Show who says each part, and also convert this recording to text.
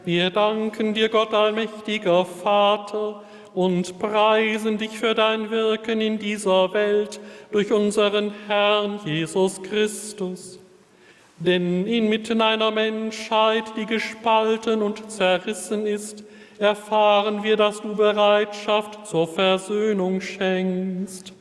Speaker 1: Wir danken dir, Gott allmächtiger Vater, und preisen dich für dein Wirken in dieser Welt durch unseren Herrn Jesus Christus. Denn inmitten einer Menschheit, die gespalten und zerrissen ist, erfahren wir, dass du Bereitschaft zur Versöhnung schenkst.